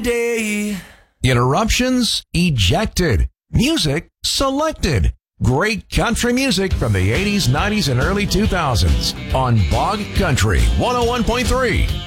day. Interruptions ejected. Music selected. Great country music from the 80s, 90s, and early 2000s on Bog Country 101.3.